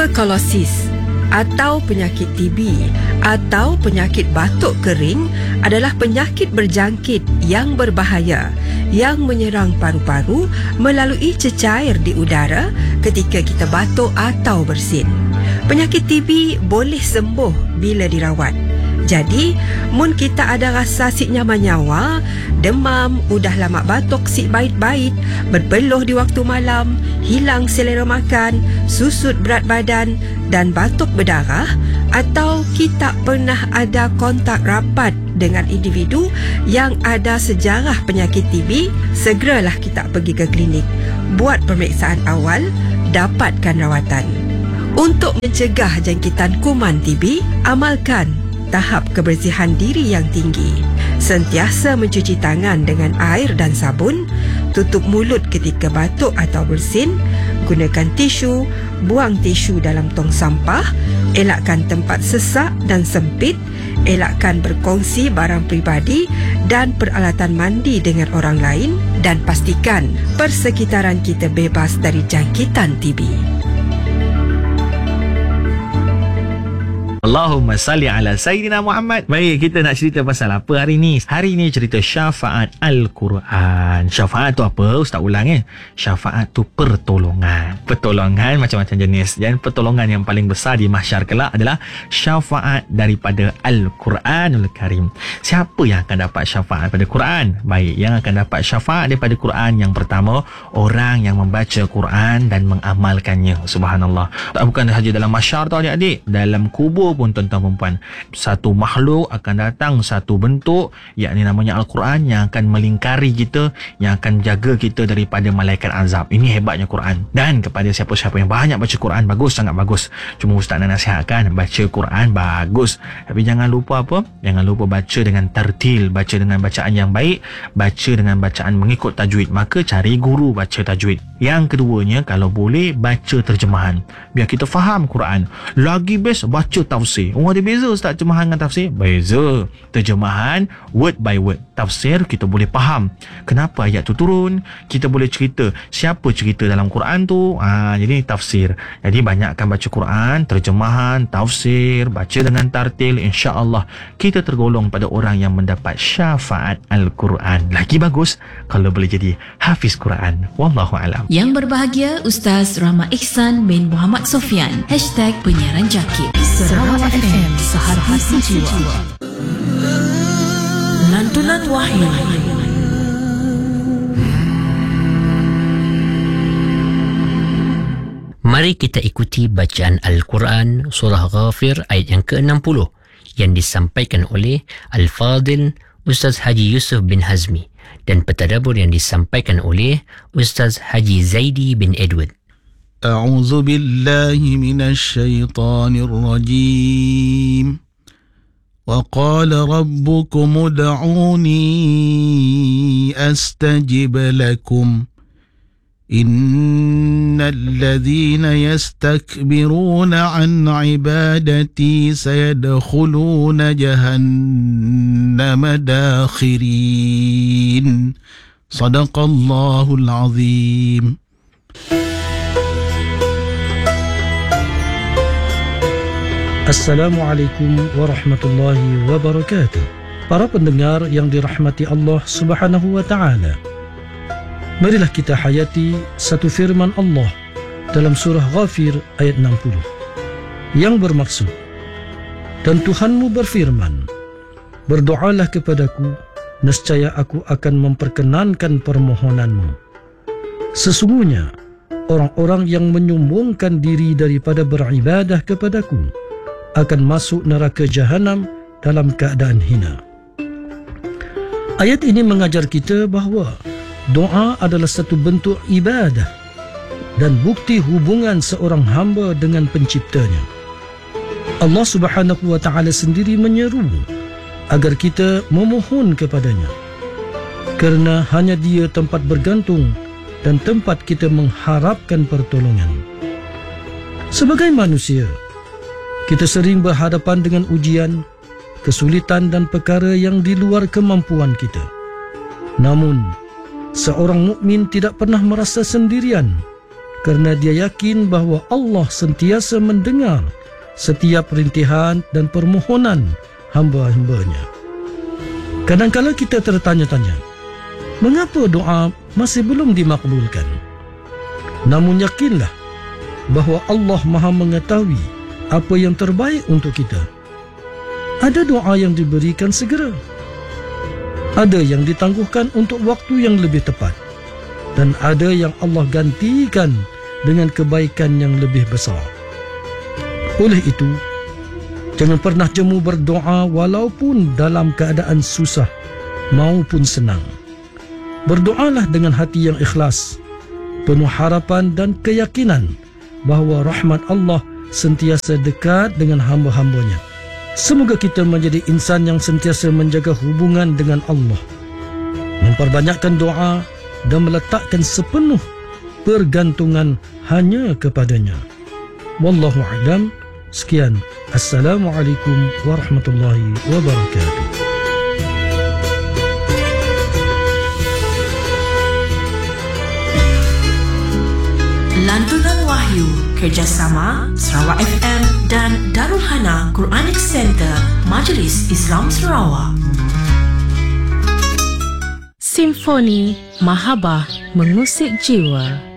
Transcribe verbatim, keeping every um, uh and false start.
Tuberkulosis atau penyakit T B atau penyakit batuk kering adalah penyakit berjangkit yang berbahaya yang menyerang paru-paru melalui cecair di udara ketika kita batuk atau bersin. Penyakit T B boleh sembuh bila dirawat. Jadi, mun kita ada rasa sik nyaman-nyawa, demam, udah lama batuk sik bait-bait, berpeluh di waktu malam, hilang selera makan, susut berat badan dan batuk berdarah, atau kita pernah ada kontak rapat dengan individu yang ada sejarah penyakit T B, segeralah kita pergi ke klinik. Buat pemeriksaan awal, dapatkan rawatan. Untuk mencegah jangkitan kuman T B, amalkan tahap kebersihan diri yang tinggi. Sentiasa mencuci tangan dengan air dan sabun, tutup mulut ketika batuk atau bersin, gunakan tisu, buang tisu dalam tong sampah, elakkan tempat sesak dan sempit, elakkan berkongsi barang peribadi dan peralatan mandi dengan orang lain, dan pastikan persekitaran kita bebas dari jangkitan T B. Allahumma salli ala Sayyidina Muhammad. Baik, kita nak cerita pasal apa hari ni? Hari ni cerita syafaat Al-Quran. Syafaat tu apa? Ustaz ulang eh. Syafaat tu pertolongan. Pertolongan macam-macam jenis. Dan pertolongan yang paling besar di mahsyar kelak adalah syafaat daripada Al-Quranul Karim. Siapa yang akan dapat syafaat daripada Quran? Baik, yang akan dapat syafaat daripada Quran yang pertama, orang yang membaca Quran dan mengamalkannya. Subhanallah. Bukan sahaja dalam mahsyar tau adik-adik, dalam kubur pun tuan-tuan perempuan, satu makhluk akan datang, satu bentuk, yakni namanya Al-Quran, yang akan melingkari kita, yang akan jaga kita daripada malaikat azab. Ini hebatnya Quran. Dan kepada siapa-siapa yang banyak baca Quran, bagus, sangat bagus. Cuma Ustaz nak nasihatkan, baca Quran bagus, tapi jangan lupa apa? Jangan lupa baca dengan tartil, baca dengan bacaan yang baik, baca dengan bacaan mengikut tajwid. Maka cari guru baca tajwid. Yang keduanya, kalau boleh baca terjemahan, biar kita faham Quran. Lagi best baca tafsir. Oh, ada beza Ustaz terjemahan dengan tafsir? Beza. Terjemahan word by word. Tafsir kita boleh faham kenapa ayat tu turun, kita boleh cerita siapa cerita dalam Quran tu. Ha, jadi tafsir. Jadi banyakkan baca Quran, terjemahan, tafsir, baca dengan tartil, insya-Allah kita tergolong pada orang yang mendapat syafaat Al-Quran. Lagi bagus kalau boleh jadi hafiz Quran. Wallahu a'lam. Yang berbahagia Ustaz Rahmat Ihsan bin Muhammad Sofyan. Hashtag Penyiaran Jakit Sarawak F M, Sehati Jiwa. Lantunan Wahyu. Mari kita ikuti bacaan Al-Quran Surah Ghafir ayat yang ke enam puluh yang disampaikan oleh Al-Fadil Ustaz Haji Yusuf bin Hazmi dan pentadabbur yang disampaikan oleh Ustaz Haji Zaidi bin Edward. أعوذ بالله من الشيطان الرجيم وقال ربكم ادعوني أستجب لكم إن الذين يستكبرون عن عبادتي سيدخلون جهنم داخرين صدق الله العظيم. Assalamualaikum warahmatullahi wabarakatuh. Para pendengar yang dirahmati Allah Subhanahu wa taala. Marilah kita hayati satu firman Allah dalam surah Ghafir ayat enam puluh yang bermaksud, dan Tuhanmu berfirman, berdoalah kepadaku, nescaya aku akan memperkenankan permohonanmu. Sesungguhnya orang-orang yang menyombongkan diri daripada beribadah kepadaku akan masuk neraka Jahanam dalam keadaan hina. Ayat ini mengajar kita bahawa doa adalah satu bentuk ibadah dan bukti hubungan seorang hamba dengan penciptanya. Allah Subhanahu wa taala sendiri menyeru agar kita memohon kepadanya, kerana hanya Dia tempat bergantung dan tempat kita mengharapkan pertolongan. Sebagai manusia, kita sering berhadapan dengan ujian, kesulitan dan perkara yang di luar kemampuan kita. Namun, seorang mukmin tidak pernah merasa sendirian kerana dia yakin bahawa Allah sentiasa mendengar setiap rintihan dan permohonan hamba-hambanya. Kadang-kadang kita tertanya-tanya, mengapa doa masih belum dimakbulkan? Namun yakinlah bahawa Allah Maha mengetahui apa yang terbaik untuk kita. Ada doa yang diberikan segera, ada yang ditangguhkan untuk waktu yang lebih tepat, dan ada yang Allah gantikan dengan kebaikan yang lebih besar. Oleh itu, jangan pernah jemu berdoa walaupun dalam keadaan susah maupun senang. Berdoalah dengan hati yang ikhlas, penuh harapan dan keyakinan bahawa rahmat Allah sentiasa dekat dengan hamba-hambanya. Semoga kita menjadi insan yang sentiasa menjaga hubungan dengan Allah, memperbanyakkan doa dan meletakkan sepenuh pergantungan hanya kepadanya. Wallahu a'lam. Sekian. Assalamualaikum warahmatullahi wabarakatuh. Lantunan Wahyu kerjasama Sarawak F M dan Darul Hana Quranic Center Majlis Islam Sarawak. Simfoni Mahabbah mengusik jiwa.